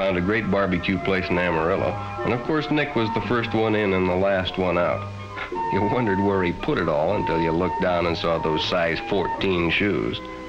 found a great barbecue place in Amarillo. And of course, Nick was the first one in and the last one out. You wondered where he put it all until you looked down and saw those size 14 shoes.